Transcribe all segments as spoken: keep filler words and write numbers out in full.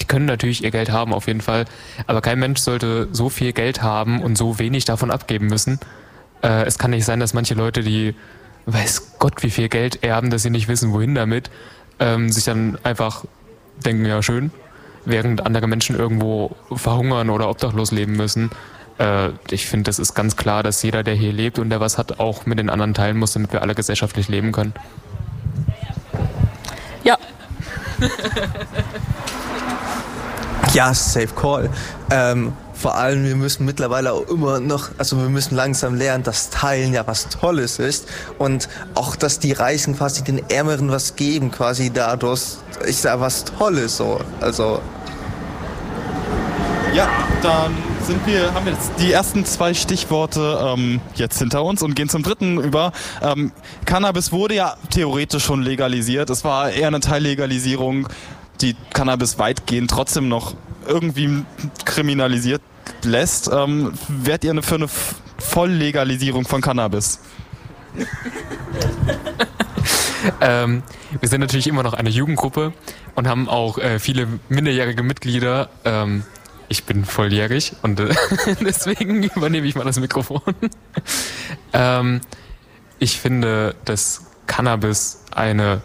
die können natürlich ihr Geld haben, auf jeden Fall. Aber kein Mensch sollte so viel Geld haben und so wenig davon abgeben müssen. Äh, es kann nicht sein, dass manche Leute, die weiß Gott wie viel Geld erben, dass sie nicht wissen, wohin damit, ähm, sich dann einfach denken, ja schön, während andere Menschen irgendwo verhungern oder obdachlos leben müssen. Äh, ich finde, das ist ganz klar, dass jeder, der hier lebt und der was hat, auch mit den anderen teilen muss, damit wir alle gesellschaftlich leben können. Ja. Ja, safe call. Ähm, vor allem, wir müssen mittlerweile auch immer noch, also wir müssen langsam lernen, dass Teilen ja was Tolles ist und auch, dass die Reichen quasi den Ärmeren was geben, quasi dadurch ist ja was Tolles so, also. Ja, dann sind wir, haben wir jetzt die ersten zwei Stichworte ähm, jetzt hinter uns und gehen zum dritten über. Ähm, Cannabis wurde ja theoretisch schon legalisiert, es war eher eine Teillegalisierung, die Cannabis weitgehend trotzdem noch irgendwie kriminalisiert lässt. Ähm, wärt ihr für eine Volllegalisierung von Cannabis? ähm, wir sind natürlich immer noch eine Jugendgruppe und haben auch äh, viele minderjährige Mitglieder. Ähm, ich bin volljährig und äh, deswegen übernehme ich mal das Mikrofon. ähm, ich finde, dass Cannabis eine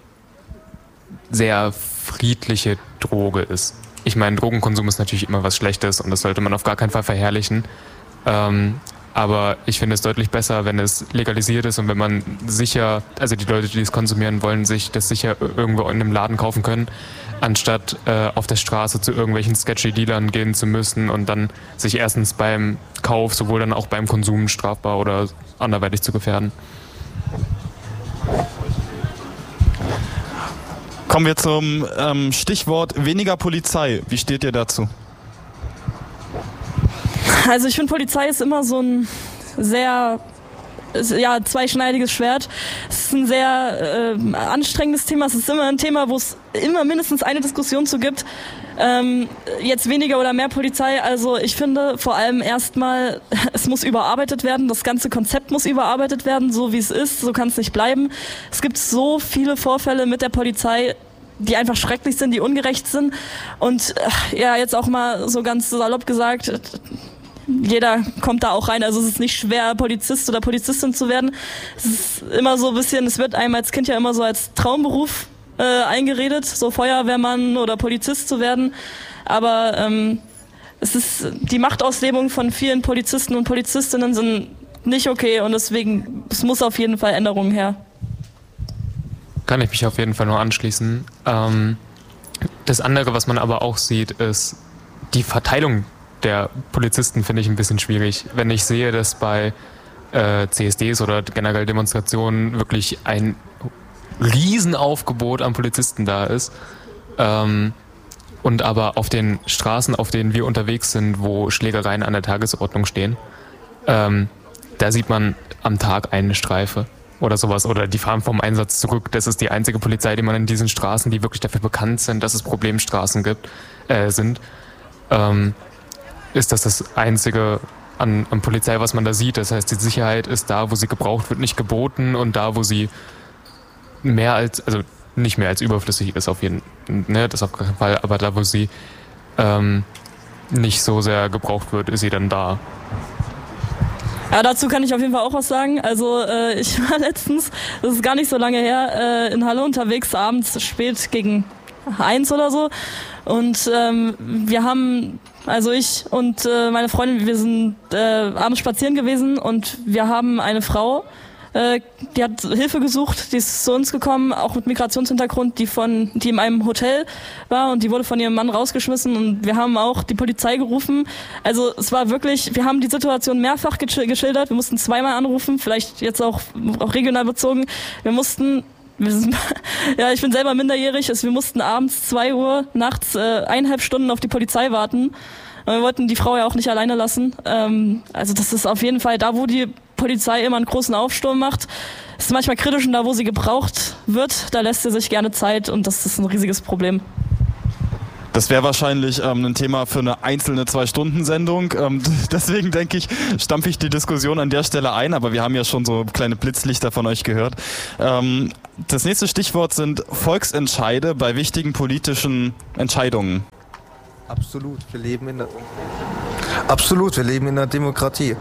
sehr friedliche Droge ist. Ich meine, Drogenkonsum ist natürlich immer was Schlechtes und das sollte man auf gar keinen Fall verherrlichen. Ähm, aber ich finde es deutlich besser, wenn es legalisiert ist und wenn man sicher, also die Leute, die es konsumieren wollen, sich das sicher irgendwo in einem Laden kaufen können, anstatt äh, auf der Straße zu irgendwelchen sketchy Dealern gehen zu müssen und dann sich erstens beim Kauf, sowohl dann auch beim Konsum strafbar oder anderweitig zu gefährden. Kommen wir zum ähm, Stichwort weniger Polizei. Wie steht ihr dazu? Also ich finde, Polizei ist immer so ein sehr ja, zweischneidiges Schwert. Es ist ein sehr äh, anstrengendes Thema. Es ist immer ein Thema, wo es immer mindestens eine Diskussion zu gibt. Ähm, jetzt weniger oder mehr Polizei. Also ich finde vor allem erstmal, es muss überarbeitet werden. Das ganze Konzept muss überarbeitet werden, so wie es ist. So kann es nicht bleiben. Es gibt so viele Vorfälle mit der Polizei, die einfach schrecklich sind, die ungerecht sind. Und äh, ja, jetzt auch mal so ganz salopp gesagt, jeder kommt da auch rein, also es ist nicht schwer, Polizist oder Polizistin zu werden. Es ist immer so ein bisschen, es wird einem als Kind ja immer so als Traumberuf äh, eingeredet, so Feuerwehrmann oder Polizist zu werden. Aber ähm, es ist, die Machtauslebung von vielen Polizisten und Polizistinnen sind nicht okay und deswegen, es muss auf jeden Fall Änderungen her. Kann ich mich auf jeden Fall nur anschließen. Ähm, das andere, was man aber auch sieht, ist die Verteilung der Polizisten, finde ich ein bisschen schwierig. Wenn ich sehe, dass bei äh, C S Ds oder generell Demonstrationen wirklich ein Riesenaufgebot an Polizisten da ist ähm, und aber auf den Straßen, auf denen wir unterwegs sind, wo Schlägereien an der Tagesordnung stehen, ähm, da sieht man am Tag eine Streife oder sowas oder die fahren vom Einsatz zurück. Das ist die einzige Polizei, die man in diesen Straßen, die wirklich dafür bekannt sind, dass es Problemstraßen gibt, äh, sind. Ähm, ist das das Einzige an, an Polizei, was man da sieht. Das heißt, die Sicherheit ist da, wo sie gebraucht wird, nicht geboten und da, wo sie mehr als, also nicht mehr als überflüssig ist auf jeden Fall, ne, das auf keinen Fall, aber da, wo sie ähm, nicht so sehr gebraucht wird, ist sie dann da. Ja, dazu kann ich auf jeden Fall auch was sagen. Also äh, ich war letztens, das ist gar nicht so lange her, äh, in Halle unterwegs, abends spät gegen eins oder so. Und ähm, wir haben, also ich und äh, meine Freundin, wir sind äh, abends spazieren gewesen und wir haben eine Frau, äh, die hat Hilfe gesucht, die ist zu uns gekommen, auch mit Migrationshintergrund, die von, die in einem Hotel war und die wurde von ihrem Mann rausgeschmissen und wir haben auch die Polizei gerufen. Also es war wirklich, wir haben die Situation mehrfach geschildert, wir mussten zweimal anrufen, vielleicht jetzt auch, auch regional bezogen. Wir mussten Wir sind, ja, ich bin selber minderjährig. Also wir mussten abends zwei Uhr nachts äh, eineinhalb Stunden auf die Polizei warten. Und wir wollten die Frau ja auch nicht alleine lassen. Ähm, also das ist auf jeden Fall da, wo die Polizei immer einen großen Aufsturm macht. Es ist manchmal kritisch und da, wo sie gebraucht wird, da lässt sie sich gerne Zeit und das ist ein riesiges Problem. Das wäre wahrscheinlich ähm, ein Thema für eine einzelne Zwei-Stunden-Sendung. Ähm, deswegen denke ich, stampfe ich die Diskussion an der Stelle ein. Aber wir haben ja schon so kleine Blitzlichter von euch gehört. Ähm, das nächste Stichwort sind Volksentscheide bei wichtigen politischen Entscheidungen. Absolut, wir leben in der Absolut, wir leben in einer Demokratie.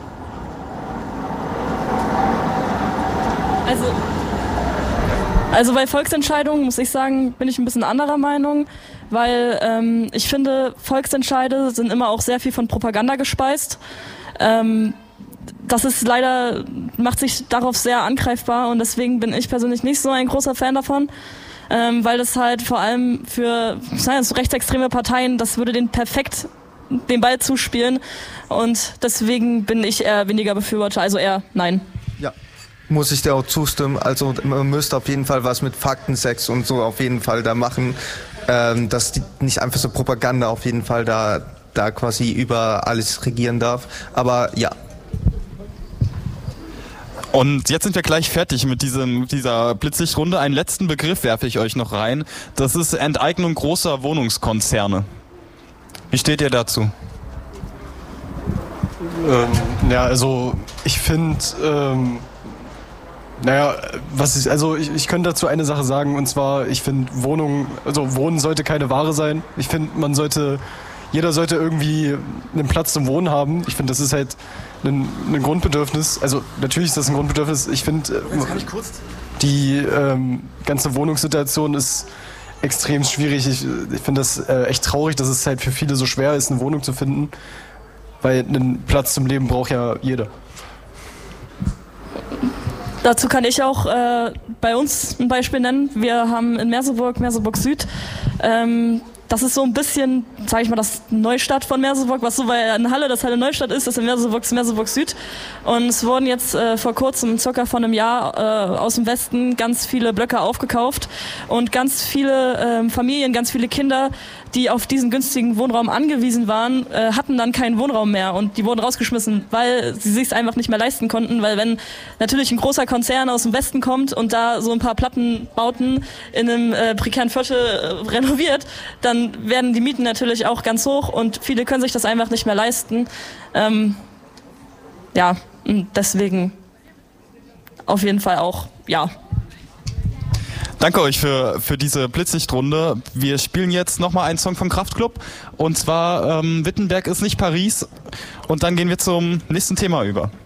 Also, also bei Volksentscheidungen muss ich sagen, bin ich ein bisschen anderer Meinung, weil ähm, ich finde, Volksentscheide sind immer auch sehr viel von Propaganda gespeist. Ähm, das ist leider, macht sich darauf sehr angreifbar und deswegen bin ich persönlich nicht so ein großer Fan davon, ähm, weil das halt vor allem für so rechtsextreme Parteien, das würde den perfekt den Ball zuspielen und deswegen bin ich eher weniger Befürworter, also eher nein. Ja, muss ich dir auch zustimmen. Also man müsste auf jeden Fall was mit Faktensex und so auf jeden Fall da machen, ähm, dass die nicht einfach so Propaganda auf jeden Fall da, da quasi über alles regieren darf. Aber ja. Und jetzt sind wir gleich fertig mit diesem, dieser Blitzlichtrunde. Einen letzten Begriff werfe ich euch noch rein. Das ist Enteignung großer Wohnungskonzerne. Wie steht ihr dazu? Ähm, ja, also ich finde, ähm, naja, was ich, also ich, ich könnte dazu eine Sache sagen, und zwar, ich finde Wohnung, also Wohnen sollte keine Ware sein. Ich finde, man sollte, jeder sollte irgendwie einen Platz zum Wohnen haben. Ich finde, das ist halt ein, ein Grundbedürfnis. Also natürlich ist das ein Grundbedürfnis. Ich finde, äh, die ähm, ganze Wohnungssituation ist extrem schwierig. Ich, ich finde das äh, echt traurig, dass es halt für viele so schwer ist, eine Wohnung zu finden, weil einen Platz zum Leben braucht ja jeder. Dazu kann ich auch äh, bei uns ein Beispiel nennen. Wir haben in Merseburg, Merseburg Süd, ähm, das ist so ein bisschen, sage ich mal, das Neustadt von Merseburg, was so bei in Halle das Halle Neustadt ist, das in Merseburg ist Merseburg Süd. Und es wurden jetzt äh, vor kurzem, circa vor einem Jahr, äh, aus dem Westen ganz viele Blöcke aufgekauft und ganz viele äh, Familien, ganz viele Kinder, die auf diesen günstigen Wohnraum angewiesen waren, äh, hatten dann keinen Wohnraum mehr und die wurden rausgeschmissen, weil sie sich einfach nicht mehr leisten konnten, weil wenn natürlich ein großer Konzern aus dem Westen kommt und da so ein paar Plattenbauten in einem äh, prekären Viertel äh, renoviert, dann werden die Mieten natürlich auch ganz hoch und viele können sich das einfach nicht mehr leisten. Ähm, ja, deswegen auf jeden Fall auch, ja. Danke euch für, für diese Blitzlichtrunde. Wir spielen jetzt nochmal einen Song vom Kraftklub und zwar ähm, Wittenberg ist nicht Paris und dann gehen wir zum nächsten Thema über.